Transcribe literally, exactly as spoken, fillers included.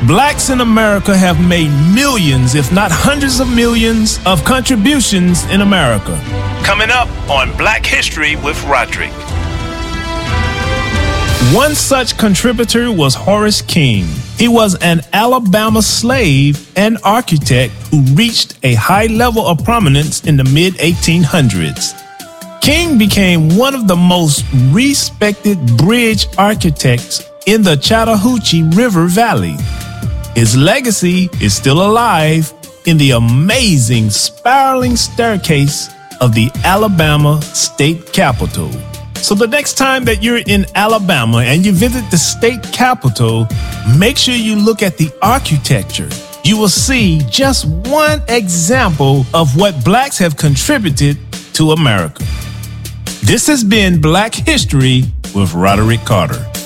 Blacks in America have made millions, if not hundreds of millions, of contributions in America. Coming up on Black History with Roderick. One such contributor was Horace King. He was an Alabama slave and architect who reached a high level of prominence in the mid eighteen hundreds. King became one of the most respected bridge architects in the Chattahoochee River Valley. His legacy is still alive in the amazing spiraling staircase of the Alabama State Capitol. So the next time that you're in Alabama and you visit the state capitol, make sure you look at the architecture. You will see just one example of what blacks have contributed to America. This has been Black History with Roderick Carter.